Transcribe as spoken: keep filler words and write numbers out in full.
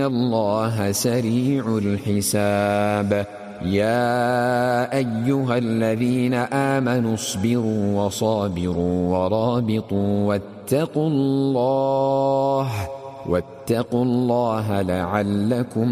الله سريع الحساب. يا أيها الذين آمنوا اصبروا وصابروا ورابطوا واتقوا الله واتقوا الله لعلكم